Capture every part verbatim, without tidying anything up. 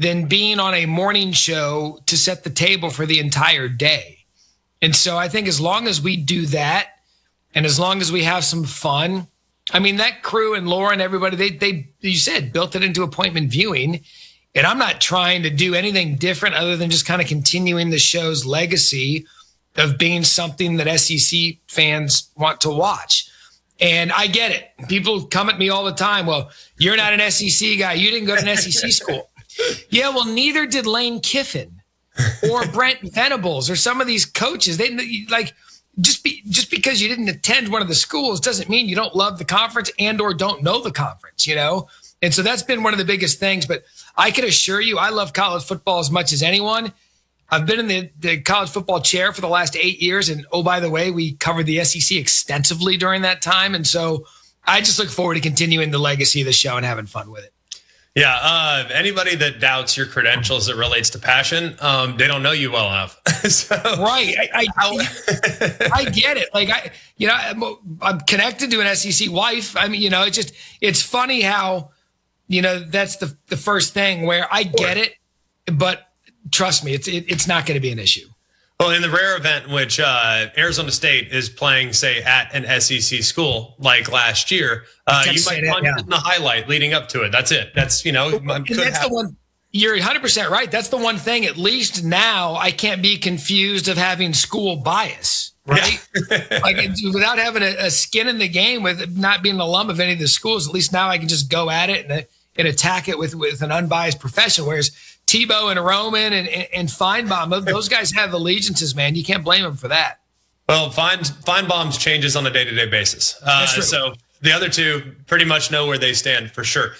than being on a morning show to set the table for the entire day. And so I think as long as we do that, and as long as we have some fun, I mean, that crew and Lauren, everybody, they, they, you said, built it into appointment viewing. And I'm not trying to do anything different other than just kind of continuing the show's legacy of being something that S E C fans want to watch. And I get it. People come at me all the time. Well, you're not an S E C guy. You didn't go to an S E C school. Yeah, well, neither did Lane Kiffin or Brent Venables or some of these coaches. They like just be just because you didn't attend one of the schools doesn't mean you don't love the conference and or don't know the conference, you know? And so that's been one of the biggest things. But I can assure you, I love college football as much as anyone. I've been in the, the college football chair for the last eight years. And oh, by the way, we covered the S E C extensively during that time. And so I just look forward to continuing the legacy of the show and having fun with it. Yeah. Uh, anybody that doubts your credentials that relates to passion, um, they don't know you well enough. so, right. I, I, I get it. Like, I, you know, I'm, I'm connected to an S E C wife. I mean, you know, it's just, it's funny how, you know, that's the, the first thing where I get it, but trust me, it's it, it's not going to be an issue. Well, in the rare event in which uh, Arizona State is playing, say, at an S E C school like last year, uh, you might punch it in the highlight leading up to it. That's it. That's, you know, and that's the one. You're one hundred percent right. That's the one thing. At least now I can't be confused of having school bias, right? Yeah. Like without having a, a skin in the game with not being an alum of any of the schools. At least now I can just go at it and, and attack it with with an unbiased profession. Whereas Tebow and Roman and, and, and Feinbaum, those guys have allegiances, man. You can't blame them for that. Well, Fein, Feinbaum's changes on a day-to-day basis. Uh, so the other two pretty much know where they stand for sure.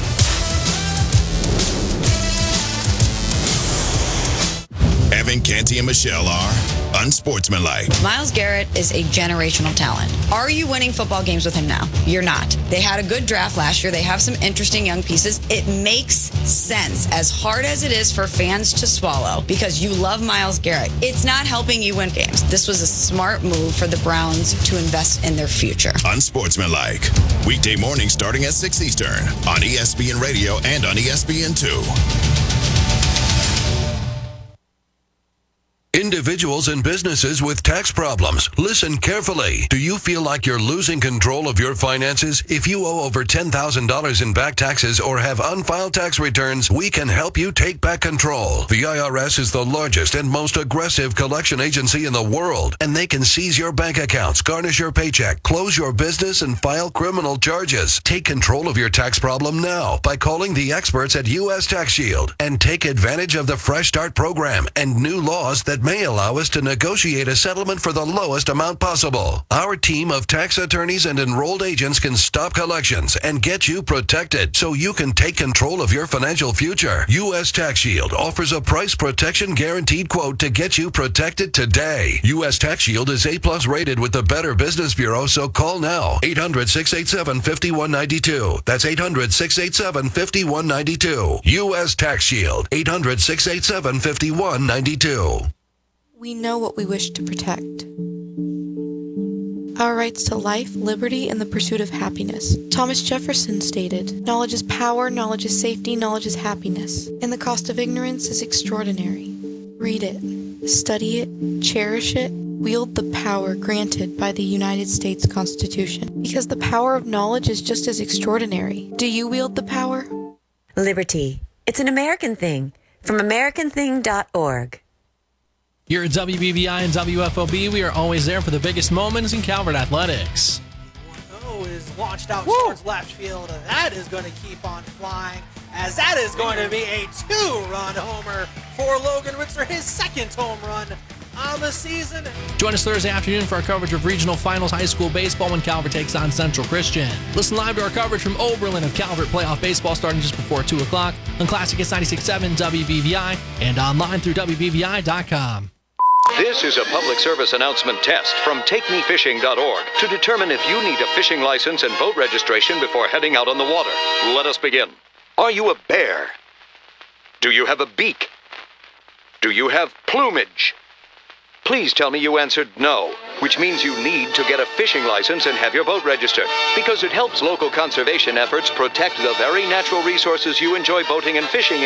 Evan, Canty, and Michelle are unsportsmanlike. Myles Garrett is a generational talent. Are you winning football games with him now? You're not. They had a good draft last year. They have some interesting young pieces. It makes sense, as hard as it is for fans to swallow, because you love Myles Garrett. It's not helping you win games. This was a smart move for the Browns to invest in their future. Unsportsmanlike. Weekday morning starting at six Eastern on E S P N Radio and on E S P N two. Individuals and businesses with tax problems, listen carefully. Do you feel like you're losing control of your finances? If you owe over ten thousand dollars in back taxes or have unfiled tax returns, we can help you take back control. The I R S is the largest and most aggressive collection agency in the world, and they can seize your bank accounts, garnish your paycheck, close your business, and file criminal charges. Take control of your tax problem now by calling the experts at U S Tax Shield and take advantage of the Fresh Start program and new laws that may allow us to negotiate a settlement for the lowest amount possible. Our team of tax attorneys and enrolled agents can stop collections and get you protected so you can take control of your financial future. U S Tax Shield offers a price protection guaranteed quote to get you protected today. U S Tax Shield is A plus rated with the Better Business Bureau, so call now. eight hundred, six eight seven, five one nine two. That's eight hundred, six eight seven, five one nine two. U S Tax Shield. eight hundred, six eight seven, five one nine two. We know what we wish to protect. Our rights to life, liberty, and the pursuit of happiness. Thomas Jefferson stated, "Knowledge is power, knowledge is safety, knowledge is happiness, and the cost of ignorance is extraordinary." Read it, study it, cherish it, wield the power granted by the United States Constitution, because the power of knowledge is just as extraordinary. Do you wield the power? Liberty. It's an American thing. From American thing dot org. Here at W B B I and W F O B, we are always there for the biggest moments in Calvert athletics. Oh, is launched out Woo! towards left field, and that is going to keep on flying, as that is going to be a two-run homer for Logan Ritzler, his second home run on the season. Join us Thursday afternoon for our coverage of regional finals high school baseball when Calvert takes on Central Christian. Listen live to our coverage from Oberlin of Calvert playoff baseball starting just before two o'clock on Classic Hits ninety-six point seven W B B I and online through W B B I dot com. This is a public service announcement test from Take Me Fishing dot org to determine if you need a fishing license and boat registration before heading out on the water. Let us begin. Are you a bear? Do you have a beak? Do you have plumage? Please tell me you answered no, which means you need to get a fishing license and have your boat registered, because it helps local conservation efforts protect the very natural resources you enjoy boating and fishing